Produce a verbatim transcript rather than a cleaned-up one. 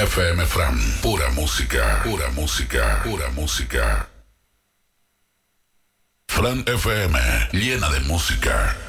F M Fran, pura música, pura música, pura música. Fran F M, llena de música.